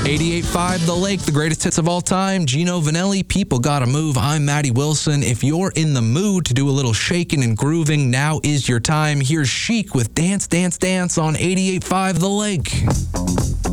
88.5 The Lake, the greatest hits of all time. Gino Vanelli, People Gotta Move. I'm Maddie Wilson. If you're in the mood to do a little shaking and grooving, now is your time. Here's Chic with Dance, Dance, Dance on 88.5 The Lake.